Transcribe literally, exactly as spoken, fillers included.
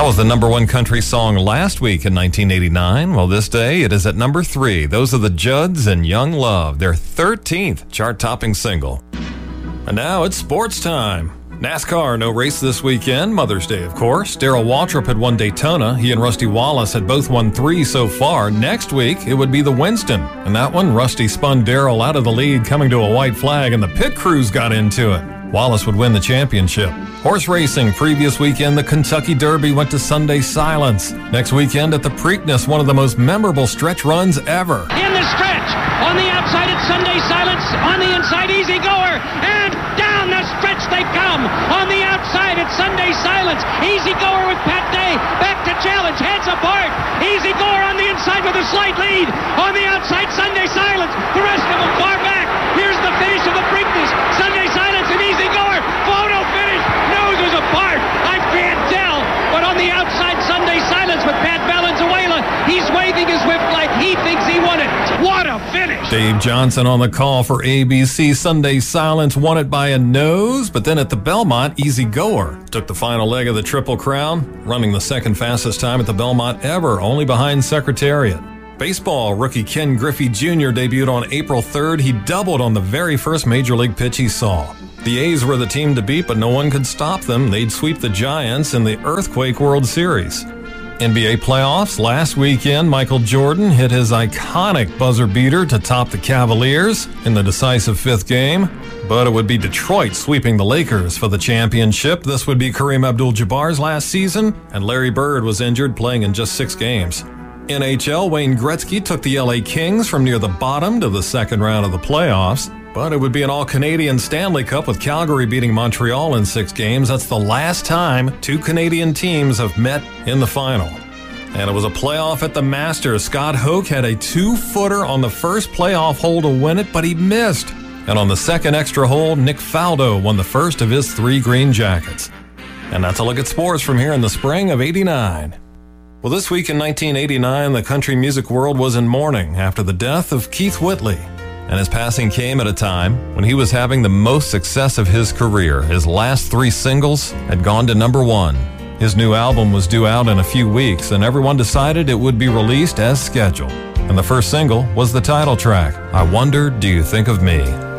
That was the number one country song last week in nineteen eighty-nine. Well, this day it is at number three. Those are the Judds and Young Love, their thirteenth chart-topping single. And now it's sports time. NASCAR, no race this weekend. Mother's Day, of course. Darrell Waltrip had won Daytona. He and Rusty Wallace had both won three so far. Next week, it would be the Winston. And that one, Rusty spun Darrell out of the lead, coming to a white flag, and the pit crews got into it. Wallace would win the championship. Horse racing, previous weekend, the Kentucky Derby went to Sunday silence. Next weekend at the Preakness, one of the most memorable stretch runs ever. In the stretch, on the outside it's Sunday silence, on the inside Easy Goer, and down the stretch they come. On the outside it's Sunday silence, Easy Goer with Pat Day, back to challenge, heads apart. Easy Goer on the inside with a slight lead. On the outside Sunday silence, the rest of them far back. Here's the finish of the Preakness, Sunday silence and Easy Goer, photo finish, noses apart. I can't tell, but on the outside Sunday silence with Pat Valenzuela, he's waving his whip like he thinks he won it. What a finish! Dave Johnson on the call for A B C. Sunday silence won it by a nose, but then at the Belmont, Easy Goer took the final leg of the Triple Crown, running the second fastest time at the Belmont ever, only behind Secretariat. Baseball rookie Ken Griffey Junior debuted on April third. He doubled on the very first major league pitch he saw. The A's were the team to beat, but no one could stop them. They'd sweep the Giants in the Earthquake World Series. N B A playoffs last weekend, Michael Jordan hit his iconic buzzer beater to top the Cavaliers in the decisive fifth game. But it would be Detroit sweeping the Lakers for the championship. This would be Kareem Abdul-Jabbar's last season, and Larry Bird was injured, playing in just six games. N H L, Wayne Gretzky took the L A Kings from near the bottom to the second round of the playoffs. But it would be an all-Canadian Stanley Cup with Calgary beating Montreal in six games. That's the last time two Canadian teams have met in the final. And it was a playoff at the Masters. Scott Hoke had a two-footer on the first playoff hole to win it, but he missed. And on the second extra hole, Nick Faldo won the first of his three green jackets. And that's a look at sports from here in the spring of eighty-nine. Well, this week in nineteen eighty-nine, the country music world was in mourning after the death of Keith Whitley. And his passing came at a time when he was having the most success of his career. His last three singles had gone to number one. His new album was due out in a few weeks, and everyone decided it would be released as scheduled. And the first single was the title track, I Wonder Do You Think of Me?